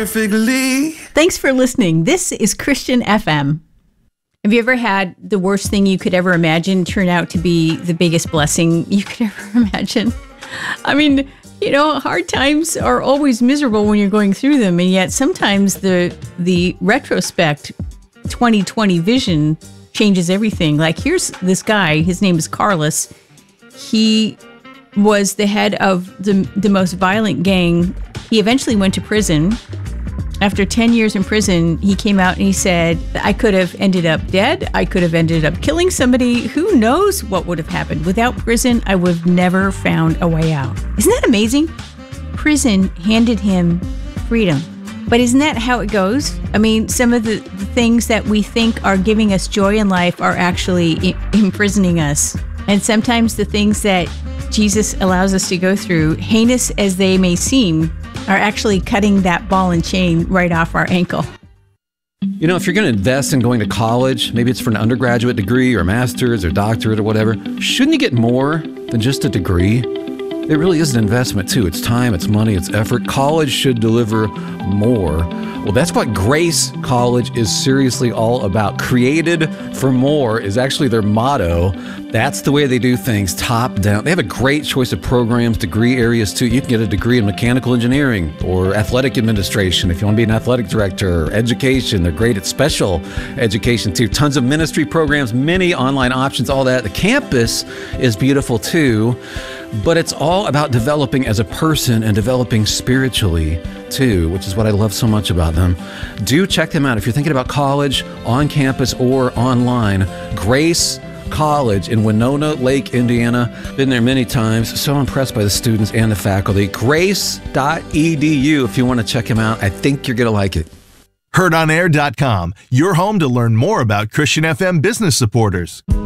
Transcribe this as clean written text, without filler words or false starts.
perfectly. Thanks for listening. This is Christian FM. Have you ever had the worst thing you could ever imagine turn out to be the biggest blessing you could ever imagine? I mean, you know, hard times are always miserable when you're going through them, and yet sometimes the retrospect 2020 vision changes everything. Like, here's this guy, his name is Carlos. He was the head of the most violent gang. He eventually went to prison. After 10 years in prison, he came out and he said, I could have ended up dead. I could have ended up killing somebody. Who knows what would have happened? Without prison, I would have never found a way out. Isn't that amazing? Prison handed him freedom. But isn't that how it goes? I mean, some of the things that we think are giving us joy in life are actually imprisoning us. And sometimes the things that Jesus allows us to go through, heinous as they may seem, are actually cutting that ball and chain right off our ankle. You know, if you're going to invest in going to college, maybe it's for an undergraduate degree or a master's or doctorate or whatever, shouldn't you get more than just a degree? It really is an investment too. It's time, it's money, it's effort. College should deliver more. Well, that's what Grace College is seriously all about. Created for more is actually their motto. That's the way they do things, top down. They have a great choice of programs, degree areas too. You can get a degree in mechanical engineering or athletic administration if you want to be an athletic director, or education. They're great at special education too. Tons of ministry programs, many online options, all that. The campus is beautiful too. But it's all about developing as a person and developing spiritually too, which is what I love so much about them. Do check them out if you're thinking about college, on campus or online. Grace College in Winona Lake, Indiana. Been there many times. So impressed by the students and the faculty. Grace.edu if you want to check them out. I think you're going to like it. HeardOnAir.com, your home to learn more about Christian FM business supporters.